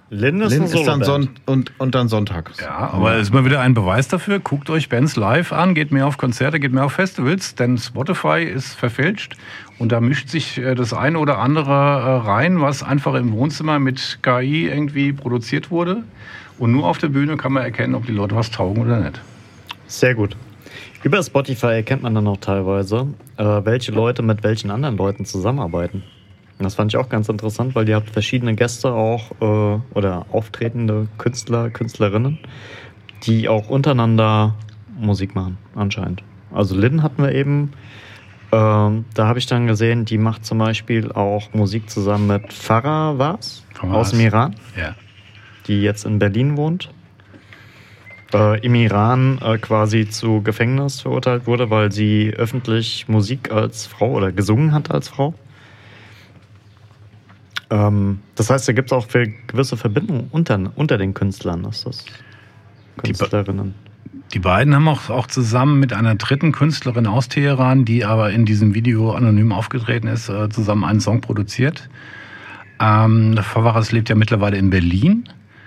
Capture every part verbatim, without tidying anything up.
Lynn ist, Lynn ist dann Son- und, und dann Sonntag. Ja, aber es ist mal wieder ein Beweis dafür. Guckt euch Bands live an, geht mehr auf Konzerte, geht mehr auf Festivals, denn Spotify ist verfälscht und da mischt sich das eine oder andere rein, was einfach im Wohnzimmer mit K I irgendwie produziert wurde. Und nur auf der Bühne kann man erkennen, ob die Leute was taugen oder nicht. Sehr gut. Über Spotify erkennt man dann auch teilweise, äh, welche Leute mit welchen anderen Leuten zusammenarbeiten. Und das fand ich auch ganz interessant, weil ihr habt verschiedene Gäste auch äh, oder auftretende Künstler, Künstlerinnen, die auch untereinander Musik machen, anscheinend. Also Lynn hatten wir eben, ähm, da habe ich dann gesehen, die macht zum Beispiel auch Musik zusammen mit Farah Was aus dem Iran, ja. die jetzt in Berlin wohnt. Äh, im Iran äh, quasi zu Gefängnis verurteilt wurde, weil sie öffentlich Musik als Frau oder gesungen hat als Frau. Ähm, das heißt, da gibt es auch für gewisse Verbindungen unter, unter den Künstlern. Ist das Künstlerinnen? Die, die beiden haben auch, auch zusammen mit einer dritten Künstlerin aus Teheran, die aber in diesem Video anonym aufgetreten ist, äh, zusammen einen Song produziert. Ähm, Favaras lebt ja mittlerweile in Berlin.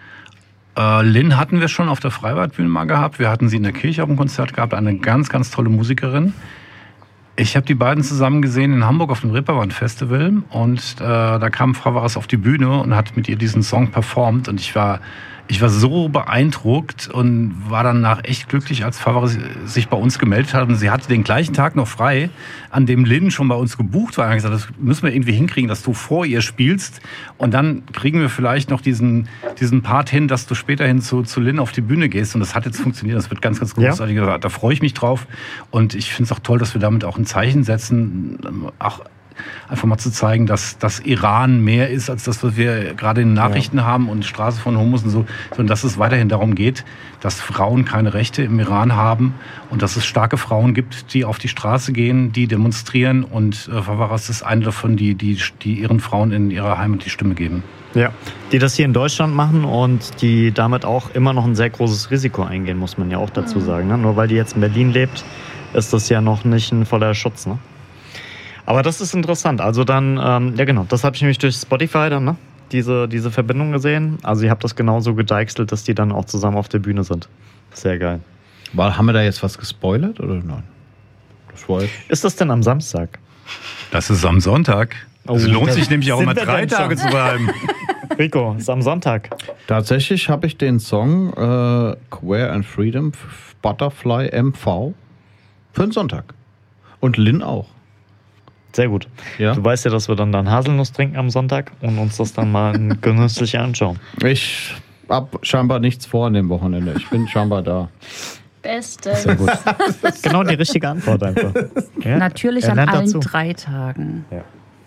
Äh, Lynn hatten wir schon auf der Freibadbühne mal gehabt. Wir hatten sie in der Kirche auf dem Konzert gehabt. Eine ganz, ganz tolle Musikerin. Ich habe die beiden zusammen gesehen in Hamburg auf dem Reeperbahn Festival und äh, da kam Frau Varas auf die Bühne und hat mit ihr diesen Song performt und ich war, ich war so beeindruckt und war danach echt glücklich, als Frau Varas sich bei uns gemeldet hat und sie hatte den gleichen Tag noch frei, an dem Lynn schon bei uns gebucht war. Und hat gesagt, das müssen wir irgendwie hinkriegen, dass du vor ihr spielst und dann kriegen wir vielleicht noch diesen, diesen Part hin, dass du späterhin zu, zu Lynn auf die Bühne gehst und das hat jetzt funktioniert, das wird ganz, ganz großartig. Ja. Da, da freue ich mich drauf und ich finde es auch toll, dass wir damit auch ein Zeichen setzen, auch einfach mal zu zeigen, dass das Iran mehr ist als das, was wir gerade in den Nachrichten ja. haben und Straße von Homos und so, sondern dass es weiterhin darum geht, dass Frauen keine Rechte im Iran haben und dass es starke Frauen gibt, die auf die Straße gehen, die demonstrieren und äh, Favaras ist eine davon, die, die, die ihren Frauen in ihrer Heimat die Stimme geben. Ja, die das hier in Deutschland machen und die damit auch immer noch ein sehr großes Risiko eingehen, muss man ja auch dazu sagen. Ne? Nur weil die jetzt in Berlin lebt, ist das ja noch nicht ein voller Schutz, ne? Aber das ist interessant. Also dann, ähm, ja genau, das habe ich nämlich durch Spotify dann, ne? Diese, diese Verbindung gesehen. Also ihr habt das genauso gedeichselt, dass die dann auch zusammen auf der Bühne sind. Sehr geil. War, haben wir da jetzt was gespoilert oder nein? Das war jetzt ist das denn am Samstag? Das ist am Sonntag. Oh, es lohnt sich nämlich auch immer drei Tage zu bleiben. Rico, ist am Sonntag. Tatsächlich habe ich den Song äh, Queer and Freedom Butterfly M V für den Sonntag. Und Lynn auch. Sehr gut. Ja. Du weißt ja, dass wir dann, dann Haselnuss trinken am Sonntag und uns das dann mal genüsslich anschauen. Ich habe scheinbar nichts vor an dem Wochenende. Ich bin scheinbar da. Bestes. Sehr gut. Genau die richtige Antwort einfach. Ja? Natürlich an allen dazu. drei Tagen. Ja.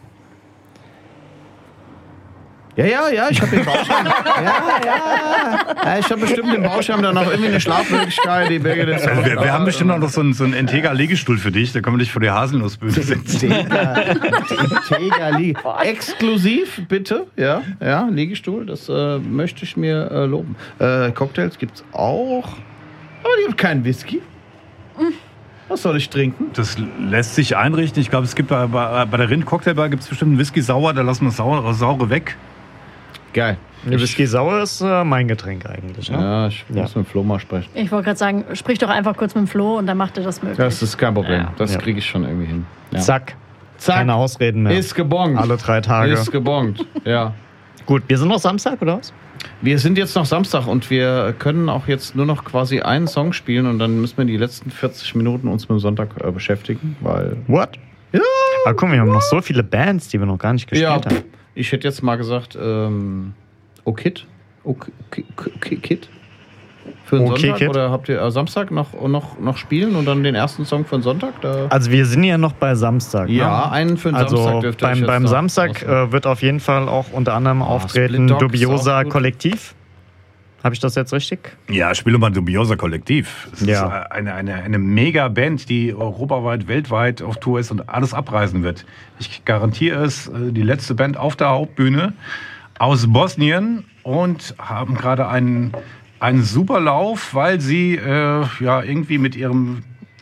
Ja, ja, ja, ich habe den Bauschirm. ja, ja, ja. Ich habe bestimmt den Bauschirm dann noch irgendwie eine Schlafmöglichkeit. Die Berge des also wir, wir haben bestimmt auch noch so einen, so einen Integra-Liegestuhl für dich. Da können wir dich vor der Haselnussbühne setzen. Integra-Liege. Exklusiv, bitte. Ja, ja, Liegestuhl. Das äh, möchte ich mir äh, loben. Äh, Cocktails gibt's auch. Aber die haben keinen Whisky. Was soll ich trinken? Das lässt sich einrichten. Ich glaube, es gibt bei, bei, bei der Rind Cocktailbar gibt es bestimmt einen Whisky sauer. Da lassen wir das Saure, Saure weg. Geil. Der Whisky sauer ist äh, mein Getränk eigentlich. Ne? Ja, ich muss ja. mit Flo mal sprechen. Ich wollte gerade sagen, sprich doch einfach kurz mit dem Flo und dann macht er das möglich. Das ist kein Problem. Ja. Das ja. kriege ich schon irgendwie hin. Ja. Zack. Zack. Keine Ausreden mehr. Ist gebongt. Alle drei Tage. Ist gebongt. Ja. Gut, wir sind noch Samstag, oder was? Wir sind jetzt noch Samstag und wir können auch jetzt nur noch quasi einen Song spielen und dann müssen wir die letzten vierzig Minuten uns mit dem Sonntag äh, beschäftigen, weil... What? Ja! Aber guck mal, wir haben noch so viele Bands, die wir noch gar nicht gespielt ja, haben. Ich hätte jetzt mal gesagt, ähm... O-Kid? O-Kid? Für den okay, Sonntag? Kid. Oder habt ihr äh, Samstag noch, noch, noch spielen und dann den ersten Song für den Sonntag? Da also wir sind ja noch bei Samstag. Ja, ne? einen für den also Samstag dürfte beim, beim Samstag äh, wird auf jeden Fall auch unter anderem oh, auftreten Dubiosa Kollektiv. Habe ich das jetzt richtig? Ja, spiel doch mal Dubiosa Kollektiv. Es ja. ist eine, eine, eine Mega-Band, die europaweit, weltweit auf Tour ist und alles abreisen wird. Ich garantiere es, die letzte Band auf der Hauptbühne aus Bosnien und haben gerade einen, einen super Lauf, weil sie äh, ja irgendwie mit ihrem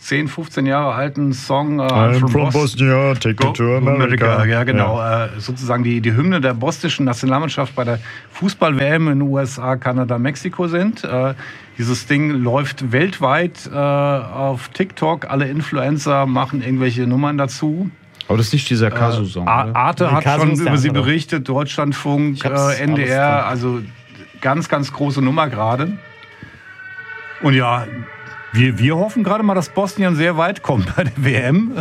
zehn, fünfzehn Jahre alten Song. Äh, I'm from, from Bosnia, take me to America. America. Ja, genau. Ja. Äh, sozusagen die, die Hymne der bosnischen Nationalmannschaft bei der Fußball-W M in den U S A, Kanada, Mexiko sind. Äh, dieses Ding läuft weltweit äh, auf TikTok. Alle Influencer machen irgendwelche Nummern dazu. Aber das ist nicht dieser Kasu-Song, äh, Arte nee, hat Kasu schon ist über sie andere. berichtet, Deutschlandfunk, äh, N D R, also ganz, ganz große Nummer gerade. Und ja, wir, wir hoffen gerade mal, dass Bosnien sehr weit kommt bei der W M.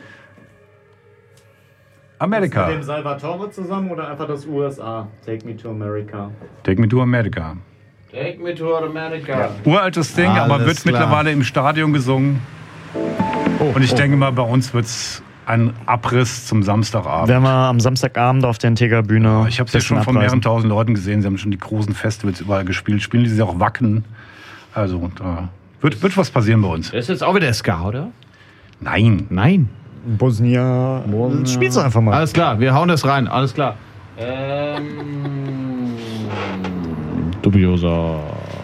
Amerika. Mit dem Salvatore zusammen oder einfach das U S A? Take me to America. Take me to America. Take me to America. Ja. Uraltes Ding, Alles aber wird klar. mittlerweile im Stadion gesungen. Oh, Und ich oh. denke mal, bei uns wird es ein Abriss zum Samstagabend. Werden wir am Samstagabend auf der Integra-Bühne. Ich habe es ja schon von mehreren tausend Leuten gesehen. Sie haben schon die großen Festivals überall gespielt. Spielen die sich auch Wacken. Also da wird, wird was passieren bei uns. Das ist jetzt auch wieder Ska, oder? Nein. Nein. Bosnia. Bosnia. Spiel's einfach mal. Alles klar, wir hauen das rein. Alles klar. Ähm. Dubiosa.